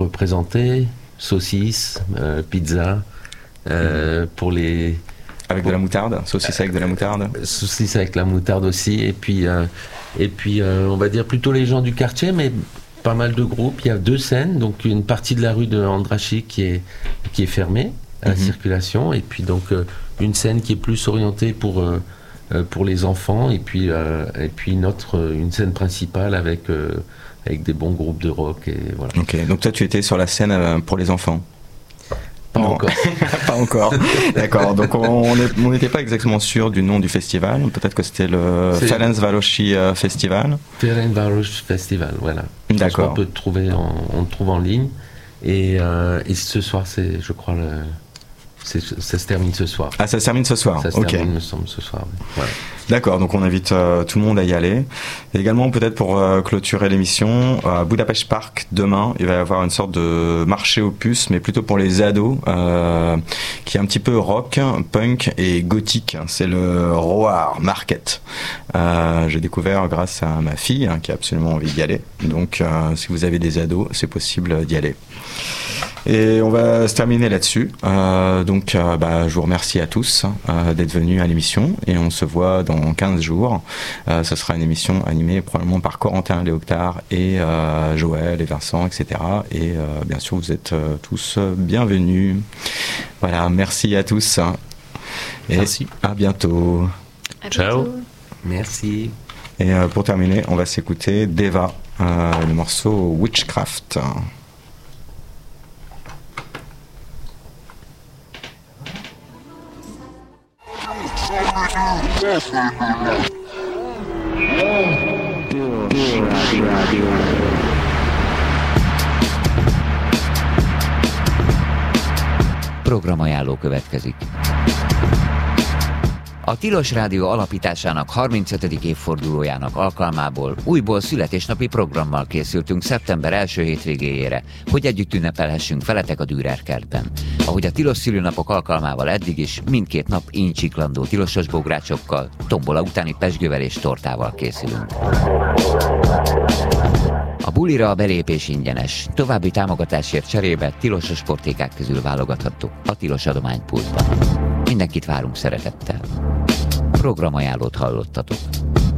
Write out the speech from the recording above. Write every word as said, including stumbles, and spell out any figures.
représentés, saucisses, euh, pizza, euh, pour les... Avec pour, de la moutarde, saucisses avec de la moutarde. Saucisses avec la moutarde aussi, et puis, euh, et puis euh, on va dire plutôt les gens du quartier, mais pas mal de groupes. Il y a deux scènes, donc une partie de la rue de Andrassy qui est, qui est fermée à la mm-hmm. circulation, et puis donc euh, une scène qui est plus orientée pour, euh, pour les enfants, et puis, euh, et puis une autre, une scène principale avec, euh, avec des bons groupes de rock, et voilà. Ok, donc toi tu étais sur la scène euh, pour les enfants? Pas non. encore. Pas encore. D'accord. Donc on n'était pas exactement sûr du nom du festival. Peut-être que c'était le Ferencvárosi Festival. Ferencvárosi Festival, voilà. D'accord. On peut trouver, en, on le trouve en ligne. Et, euh, et ce soir, c'est, je crois, le, c'est, ça se termine ce soir. Ah, ça se termine ce soir. Ça se okay. termine, me semble, ce soir. Oui. Voilà. D'accord, donc on invite euh, tout le monde à y aller. Et également, peut-être pour euh, clôturer l'émission, à Budapest Park, demain, il va y avoir une sorte de marché aux puces, mais plutôt pour les ados, euh, qui est un petit peu rock, punk et gothique. C'est le Roar Market. Euh, j'ai découvert grâce à ma fille, hein, qui a absolument envie d'y aller. Donc, euh, si vous avez des ados, c'est possible d'y aller. Et on va se terminer là-dessus. Euh, donc, euh, bah, je vous remercie à tous euh, d'être venus à l'émission et on se voit dans quinze jours. Euh, ce sera une émission animée probablement par Corentin Léoctard et euh, Joël et Vincent, et cetera. Et euh, bien sûr, vous êtes euh, tous bienvenus. Voilà, merci à tous. Et merci. À bientôt. À Ciao. bientôt. Merci. Et euh, pour terminer, on va s'écouter Deva, euh, le morceau Witchcraft. Programajánló következik. A Tilos Rádió alapításának harmincötödik évfordulójának alkalmából újból születésnapi programmal készültünk szeptember első hétvégéjére, hogy együtt ünnepelhessünk veletek a Dürer kertben. Ahogy a tilos szülőnapok alkalmával eddig is, mindkét nap incsiklandó tilosos bográcsokkal, tombola utáni pezsgővel és tortával készülünk. A bulira a belépés ingyenes, további támogatásért cserébe tilosos sportékák közül válogathattok a Tilos adománypultban. Mindenkit várunk szeretettel. Programajánlót hallottatok.